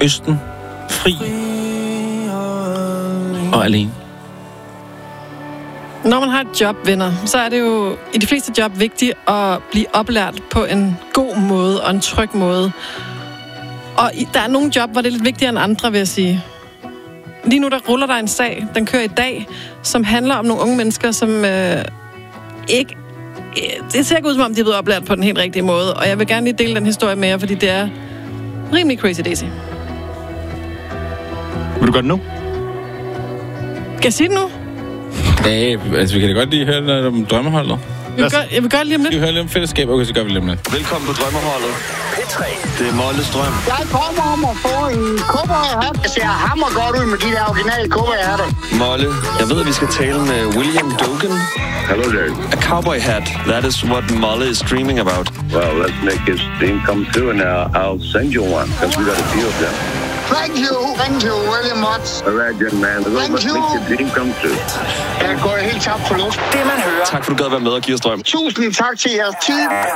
Østen, fri og alene. Når man har et job, venner, så er det jo i de fleste job vigtigt at blive oplært på en god måde og en tryg måde. Og der er nogle job, hvor det er lidt vigtigere end andre, vil jeg sige. Lige nu, der ruller der en sag, den kører i dag, som handler om nogle unge mennesker, som ikke... Det ser ikke ud, som om de er blevet oplært på den helt rigtige måde. Og jeg vil gerne lige dele den historie med jer, fordi det er rimelig crazy daisy. Vil du gøre det nu? Skal jeg sige det nu? Ja, altså vi kan da godt lige høre noget om drømmeholdet. Jeg vil gøre det lige om lidt. Vi hører lidt om fællesskab, okay, så gør vi lige om lidt. Velkommen på Drømmeholdet. P3. Det er Molles drøm. Jeg kommer om at få en cowboyhat. Jeg ser hammer godt ud med de der originale cowboyhatter. Molle, jeg ved, at vi skal tale med William Dogen. Hello there. A cowboy hat. That is what Molle is dreaming about. Well, let's make his dream come true, and I'll send you one, because we got a few of them. Thank you, very much. All right, young man. Let's make your dream come true. Jeg går helt tabt på luft. Tak for, du gad være med og give os drøm. Tusind tak til jeres tid.